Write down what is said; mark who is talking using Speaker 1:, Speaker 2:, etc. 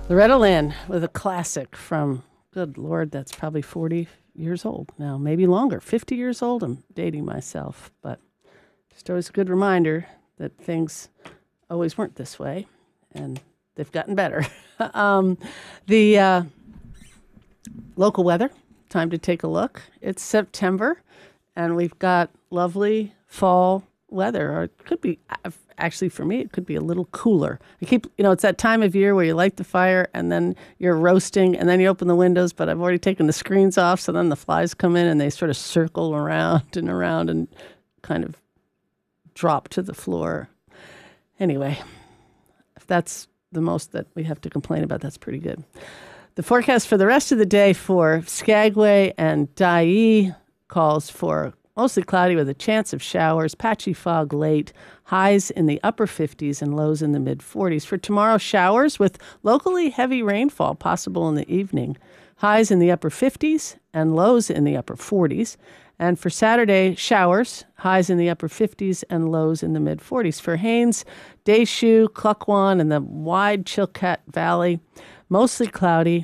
Speaker 1: Loretta Lynn with a classic from, good Lord, that's probably 40 years old now, maybe longer, 50 years old. I'm dating myself, but just always a good reminder that things always weren't this way, and they've gotten better. The local weather, time to take a look. It's September, and we've got lovely fall weather, or it could be, actually for me, it could be a little cooler. It's that time of year where you light the fire and then you're roasting and then you open the windows, but I've already taken the screens off, so then the flies come in and they sort of circle around and kind of drop to the floor. Anyway, if that's the most that we have to complain about, that's pretty good. The forecast for the rest of the day for Skagway and Dyea calls for mostly cloudy with a chance of showers, patchy fog late, highs in the upper 50s and lows in the mid 40s. For tomorrow, showers with locally heavy rainfall possible in the evening, highs in the upper 50s and lows in the upper 40s. And for Saturday, showers, highs in the upper 50s and lows in the mid 40s. For Haines, Deschutes, Klukwan, and the wide Chilkat Valley, mostly cloudy,